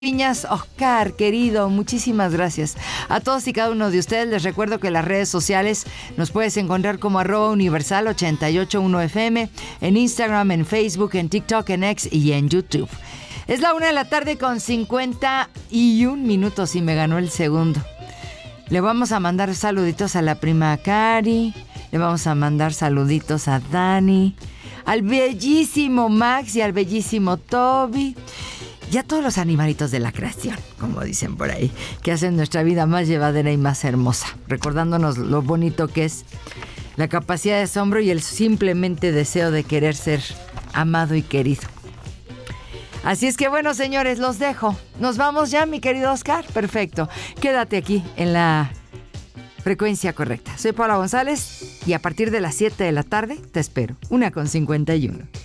Piñas, Oscar, querido, muchísimas gracias. A todos y cada uno de ustedes les recuerdo que en las redes sociales nos puedes encontrar como @universal881fm, en Instagram, en Facebook, en TikTok, en X y en YouTube. Es la 1:51 y me ganó el segundo. Le vamos a mandar saluditos a la prima Cari, le vamos a mandar saluditos a Dani, al bellísimo Max y al bellísimo Toby. Y a todos los animalitos de la creación, como dicen por ahí, que hacen nuestra vida más llevadera y más hermosa, recordándonos lo bonito que es la capacidad de asombro y el simplemente deseo de querer ser amado y querido. Así es que bueno, señores, los dejo. Nos vamos ya, mi querido Oscar. Perfecto. Quédate aquí en la frecuencia correcta. Soy Paula González y a partir de las 7 de la tarde te espero. 1:51.